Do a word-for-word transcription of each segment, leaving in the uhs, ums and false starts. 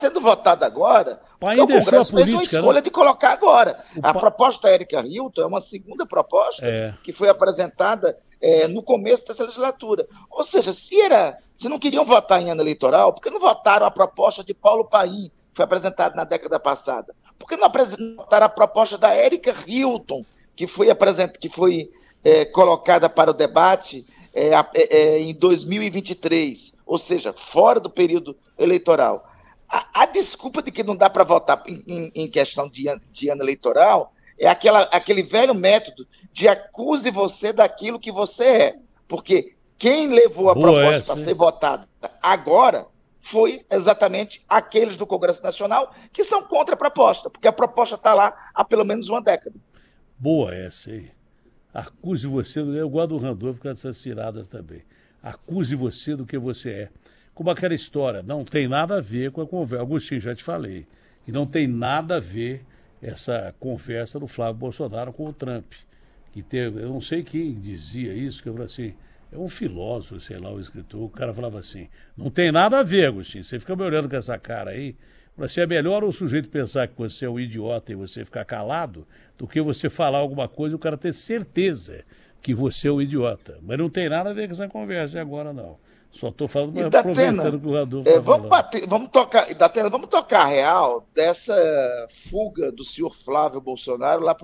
sendo votado agora, porque o Ainda deixou a Congresso fez uma política, escolha né? de colocar agora. O A pa- proposta da Érica Hilton é uma segunda proposta É, que foi apresentada é, no começo dessa legislatura. Ou seja, se, era, se não queriam votar em ano eleitoral, por que não votaram a proposta de Paulo Paim, que foi apresentada na década passada? Por que não apresen- votaram a proposta da Érica Hilton, que foi, apresent... que foi é, colocada para o debate é, a- é, é, em dois mil e vinte e três, ou seja, fora do período eleitoral? A, a desculpa de que não dá para votar em, em- em questão de, an- de ano eleitoral é aquela, aquele velho método de acuse você daquilo que você é. Porque quem levou a boa proposta para essa, hein? ser votada agora foi exatamente aqueles do Congresso Nacional que são contra a proposta, porque a proposta está lá há pelo menos uma década. Boa essa, hein? Acuse você do... Eu gosto do Randolph por causa dessas tiradas também. Acuse você do que você é. Como aquela história, não tem nada a ver com a conversa. Agostinho, já te falei, que não tem nada a ver essa conversa do Flávio Bolsonaro com o Trump. Que teve, eu não sei quem dizia isso, que eu falei assim, é um filósofo, sei lá, um escritor, o cara falava assim, não tem nada a ver, Agostinho, você fica me olhando com essa cara aí, você é melhor o sujeito pensar que você é um idiota e você ficar calado, do que você falar alguma coisa e o cara ter certeza que você é um idiota. Mas não tem nada a ver com essa conversa de agora, não. Só estou falando, E aproveitando Datena, que o Radolfo é, está vamos, falando. bater, vamos, tocar, Datena, vamos tocar a real dessa fuga do senhor Flávio Bolsonaro lá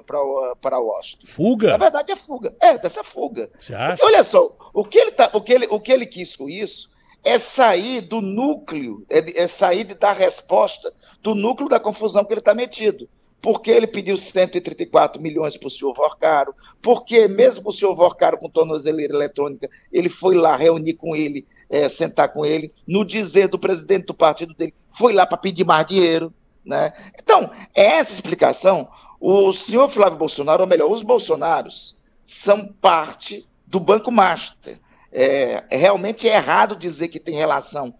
para Washington. Na Fuga? verdade, é fuga. É, dessa fuga. Você Porque, acha? olha só, o que ele, tá, o que ele, o que ele quis com isso é sair do núcleo, é, de- é sair de dar resposta do núcleo da confusão que ele está metido. Porque ele pediu cento e trinta e quatro milhões para o senhor Vorcaro, porque mesmo o senhor Vorcaro com tornozeleira eletrônica, ele foi lá reunir com ele, é, sentar com ele, no dizer do presidente do partido dele, foi lá para pedir mais dinheiro. Né? Então, essa explicação, o senhor Flávio Bolsonaro, ou melhor, os bolsonaros, são parte do Banco Master. É, é realmente é errado dizer que tem relação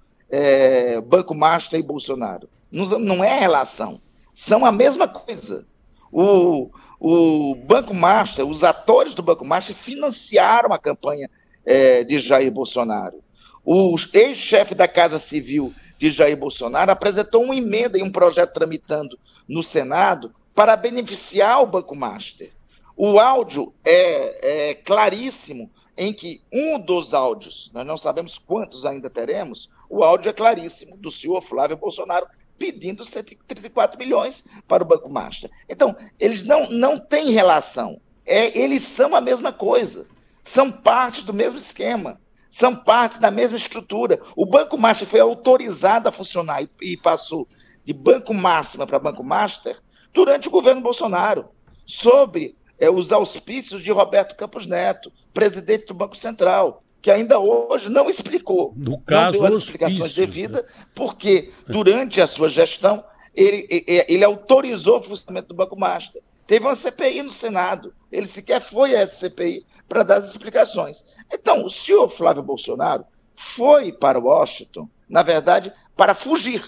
é, Banco Master e Bolsonaro. Não, não é relação. São a mesma coisa. O, o Banco Master, os atores do Banco Master financiaram a campanha é, de Jair Bolsonaro. O ex-chefe da Casa Civil de Jair Bolsonaro apresentou uma emenda e um projeto tramitando no Senado para beneficiar o Banco Master. O áudio é, é claríssimo em que um dos áudios, nós não sabemos quantos ainda teremos, o áudio é claríssimo do senhor Flávio Bolsonaro pedindo cento e trinta e quatro milhões para o Banco Master. Então, eles não, não têm relação. É, eles são a mesma coisa. São parte do mesmo esquema. São parte da mesma estrutura. O Banco Master foi autorizado a funcionar e, e passou de Banco Máxima para Banco Master durante o governo Bolsonaro, sob é, os auspícios de Roberto Campos Neto, presidente do Banco Central, que ainda hoje não explicou, No não caso, deu as explicações hospícios, né? devidas, porque durante a sua gestão ele, ele autorizou o funcionamento do Banco Master. Teve uma C P I no Senado, ele sequer foi a essa C P I para dar as explicações. Então, o senhor Flávio Bolsonaro foi para Washington, na verdade, para fugir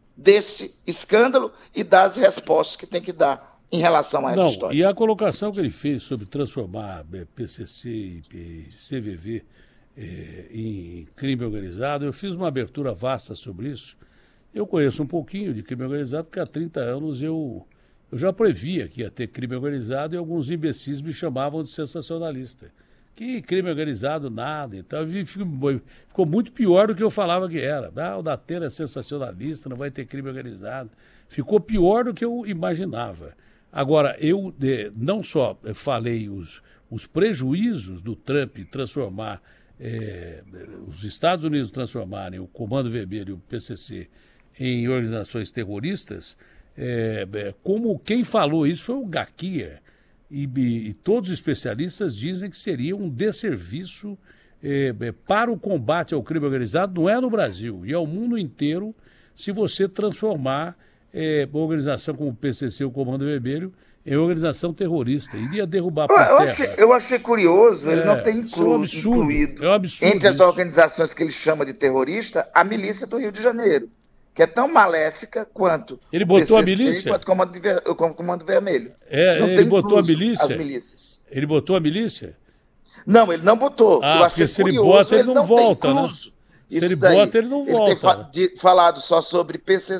desse escândalo e das respostas que tem que dar em relação a essa Não, história. e a colocação que ele fez sobre transformar eh, P C C e C V V eh, em crime organizado, eu fiz uma abertura vasta sobre isso. Eu conheço um pouquinho de crime organizado, porque há trinta anos eu, eu já previa que ia ter crime organizado e alguns imbecis me chamavam de sensacionalista. Que crime organizado, nada e tal. E ficou, ficou muito pior do que eu falava que era. Ah, o Datena é sensacionalista, não vai ter crime organizado. Ficou pior do que eu imaginava. Agora, eu eh, não só falei os, os prejuízos do Trump transformar, eh, os Estados Unidos transformarem o Comando Vermelho e o P C C em organizações terroristas, eh, como quem falou isso foi o Gaquia, e, e todos os especialistas dizem que seria um desserviço eh, para o combate ao crime organizado, não é no Brasil, e ao mundo inteiro, se você transformar É, uma organização como o P C C, o Comando Vermelho, é uma organização terrorista. Iria derrubar por Eu, eu, terra. achei, eu achei curioso ele É, não ter isso é um inclu, absurdo, incluído é um absurdo entre as isso. organizações que ele chama de terrorista a milícia do Rio de Janeiro, que é tão maléfica quanto Ele o botou a P C C milícia? quanto o Comando, de Ver- o Comando Vermelho. É, Não ele tem botou a incluso milícia? as milícias. Ele botou a milícia? Não, ele não botou. Ah, eu achei porque se ele curioso bota, ele ele não não ter volta, né? incluso Se ele isso daí. bota, ele não Ele ter fa volta. de- falado só sobre P C